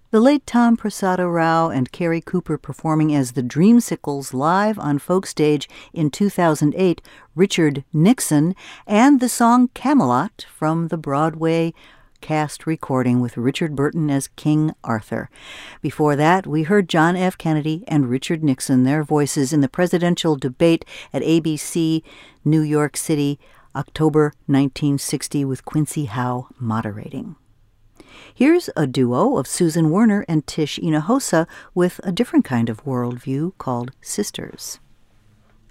The late Tom Prasada Rao and Carrie Cooper performing as the Dreamsicles live on Folk Stage in 2008, Richard Nixon, and the song Camelot from the Broadway cast recording with Richard Burton as King Arthur. Before that, we heard John F. Kennedy and Richard Nixon, their voices in the presidential debate at ABC New York City, October 1960, with Quincy Howe moderating. Here's a duo of Susan Werner and Tish Hinojosa with a different kind of worldview called Sisters.